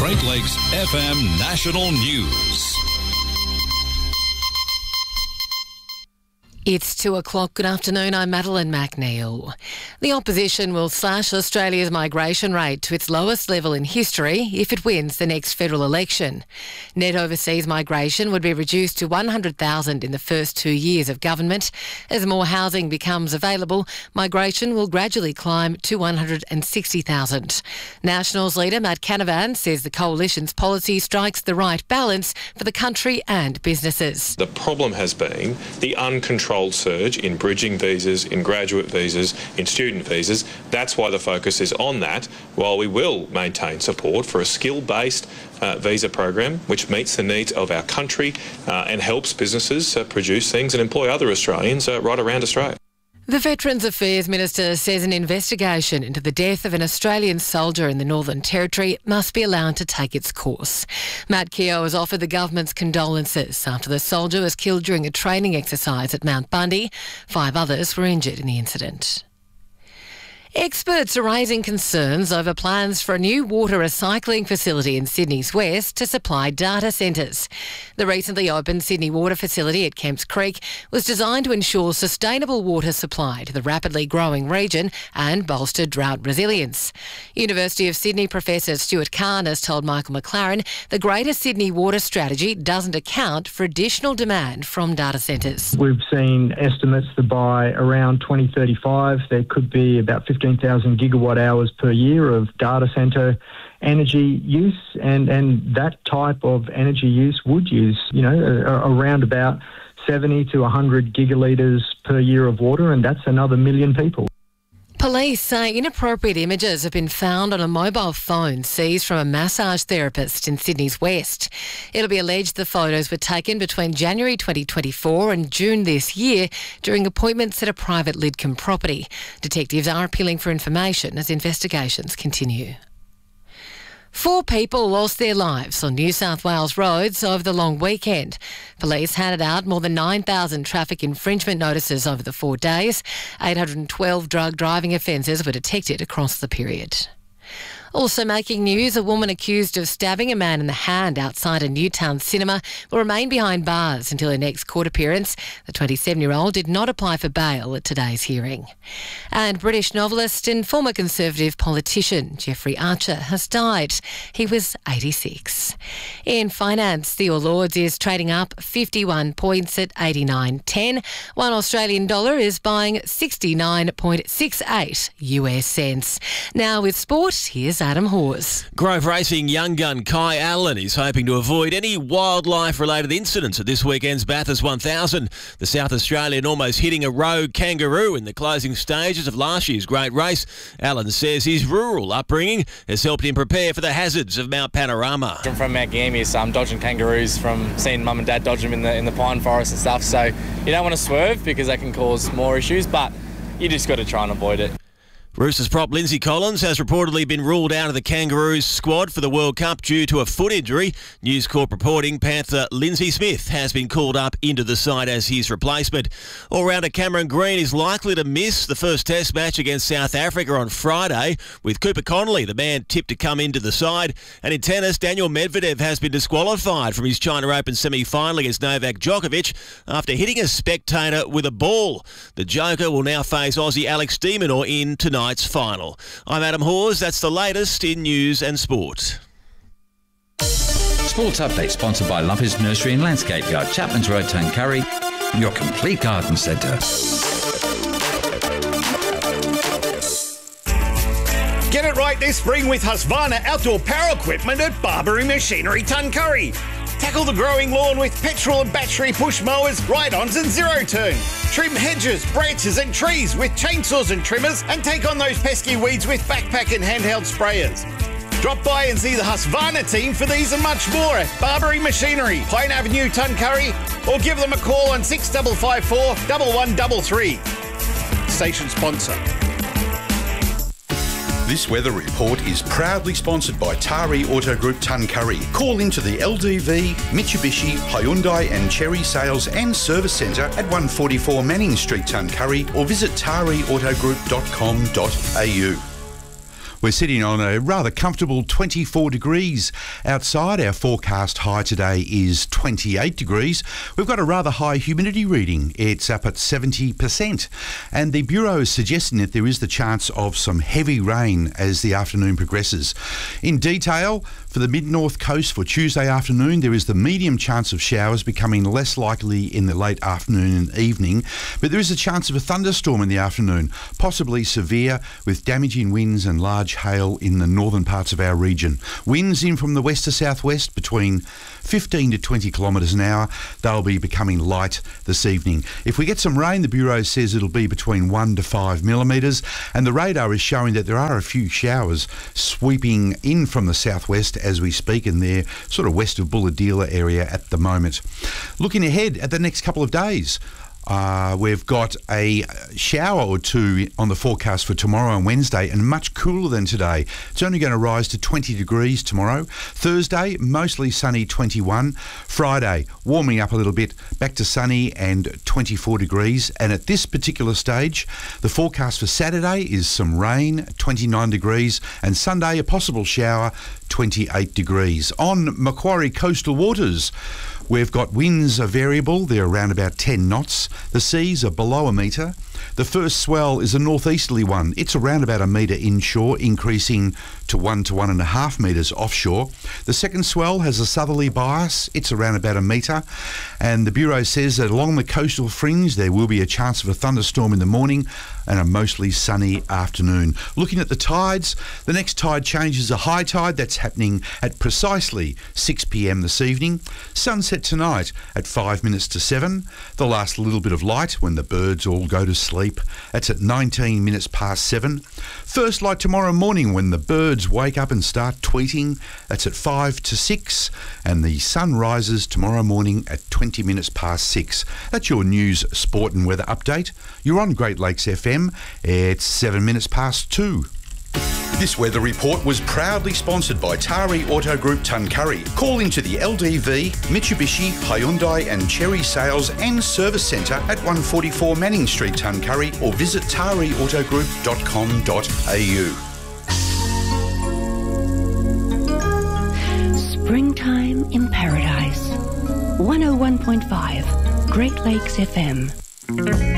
Great Lakes FM National News. It's 2:00. Good afternoon. I'm Madeline McNeil. The opposition will slash Australia's migration rate to its lowest level in history if it wins the next federal election. Net overseas migration would be reduced to 100,000 in the first 2 years of government. As more housing becomes available, migration will gradually climb to 160,000. Nationals leader Matt Canavan says the coalition's policy strikes the right balance for the country and businesses. The problem has been the uncontrolled surge in bridging visas, in graduate visas, in student visas. That's why the focus is on that, while we will maintain support for a skill-based visa program which meets the needs of our country and helps businesses produce things and employ other Australians right around Australia. The Veterans Affairs Minister says an investigation into the death of an Australian soldier in the Northern Territory must be allowed to take its course. Matt Keogh has offered the government's condolences after the soldier was killed during a training exercise at Mount Bundy. 5 others were injured in the incident. Experts are raising concerns over plans for a new water recycling facility in Sydney's west to supply data centres. The recently opened Sydney Water facility at Kemps Creek was designed to ensure sustainable water supply to the rapidly growing region and bolster drought resilience. University of Sydney Professor Stuart Kahn has told Michael McLaren the Greater Sydney Water Strategy doesn't account for additional demand from data centres. We've seen estimates that by around 2035 there could be about 15,000 gigawatt hours per year of data centre energy use, and that type of energy use would use, around about 70 to 100 gigalitres per year of water, and that's another 1 million people. Police say inappropriate images have been found on a mobile phone seized from a massage therapist in Sydney's west. It'll be alleged the photos were taken between January 2024 and June this year during appointments at a private Lidcombe property. Detectives are appealing for information as investigations continue. 4 people lost their lives on New South Wales roads over the long weekend. Police handed out more than 9,000 traffic infringement notices over the 4 days. 812 drug driving offences were detected across the period. Also making news, a woman accused of stabbing a man in the hand outside a Newtown cinema will remain behind bars until her next court appearance. The 27-year-old did not apply for bail at today's hearing. And British novelist and former Conservative politician Jeffrey Archer has died. He was 86. In finance, the All Ords is trading up 51 points at 89.10. $1 Australian dollar is buying 69.68 US cents. Now with sport, here's Adam Hawes. Grove Racing young gun Kai Allen is hoping to avoid any wildlife-related incidents at this weekend's Bathurst 1000. The South Australian almost hitting a rogue kangaroo in the closing stages of last year's great race. Allen says his rural upbringing has helped him prepare for the hazards of Mount Panorama. I'm from Mount Gambier, so I'm dodging kangaroos from seeing mum and dad dodge them in the pine forest and stuff. So you don't want to swerve because that can cause more issues, but you just got to try and avoid it. Roosters prop Lindsay Collins has reportedly been ruled out of the Kangaroos squad for the World Cup due to a foot injury. News Corp reporting Panther Lindsay Smith has been called up into the side as his replacement. All-rounder Cameron Green is likely to miss the first Test match against South Africa on Friday, with Cooper Connolly, the man tipped to come into the side. And in tennis, Daniel Medvedev has been disqualified from his China Open semi-final against Novak Djokovic after hitting a spectator with a ball. The Joker will now face Aussie Alex de Minaur in tonight's final. I'm Adam Hawes. That's the latest in news and sport. Sports Update sponsored by Lumpers Nursery and Landscape Yard, Chapman's Road, Tuncurry, your complete garden centre. Get it right this spring with Husqvarna outdoor power equipment at Barbary Machinery Tuncurry. Tackle the growing lawn with petrol and battery push mowers, ride-ons and zero-turn. Trim hedges, branches and trees with chainsaws and trimmers, and take on those pesky weeds with backpack and handheld sprayers. Drop by and see the Husqvarna team for these and much more at Barbary Machinery, Pine Avenue, Tuncurry, or give them a call on 6554 1133. Station sponsor. This weather report is proudly sponsored by Tari Auto Group Tuncurry. Call into the LDV, Mitsubishi, Hyundai and Chery Sales and Service Centre at 144 Manning Street, Tuncurry, or visit tariautogroup.com.au. We're sitting on a rather comfortable 24 degrees outside. Our forecast high today is 28 degrees. We've got a rather high humidity reading. It's up at 70%. And the Bureau is suggesting that there is the chance of some heavy rain as the afternoon progresses. In detail, for the mid-north coast for Tuesday afternoon, there is the medium chance of showers becoming less likely in the late afternoon and evening, but there is a chance of a thunderstorm in the afternoon, possibly severe, with damaging winds and large hail in the northern parts of our region. Winds in from the west to southwest between 15 to 20 kilometres an hour. They'll be becoming light this evening. If we get some rain, the Bureau says it'll be between 1 to 5 millimetres, and the radar is showing that there are a few showers sweeping in from the southwest as we speak, and they're sort of west of Bulahdelah area at the moment. Looking ahead at the next couple of days, we've got a shower or two on the forecast for tomorrow and Wednesday, and much cooler than today. It's only going to rise to 20 degrees tomorrow. Thursday, mostly sunny, 21. Friday, warming up a little bit, back to sunny and 24 degrees. And at this particular stage, the forecast for Saturday is some rain, 29 degrees, and Sunday, a possible shower, 28 degrees. On Macquarie coastal waters, we've got winds are variable. They're around about 10 knots. The seas are below a metre. The first swell is a northeasterly one. It's around about a metre inshore, increasing to 1 to 1.5 metres offshore. The second swell has a southerly bias. It's around about a metre. And the Bureau says that along the coastal fringe there will be a chance of a thunderstorm in the morning and a mostly sunny afternoon. Looking at the tides, the next tide change is a high tide. That's happening at precisely 6 p.m. this evening. Sunset tonight at 5 minutes to 7. The last little bit of light when the birds all go to sleep. That's at 19 minutes past 7. First light tomorrow morning when the birds wake up and start tweeting. That's at 5 to 6. And the sun rises tomorrow morning at 20 minutes past 6. That's your news, sport and weather update. You're on Great Lakes FM. It's 7 minutes past 2. This weather report was proudly sponsored by Tari Auto Group Tuncurry. Call into the LDV, Mitsubishi, Hyundai and Cherry Sales and Service Centre at 144 Manning Street, Tuncurry, or visit tariautogroup.com.au. Springtime in Paradise. 101.5 Great Lakes FM.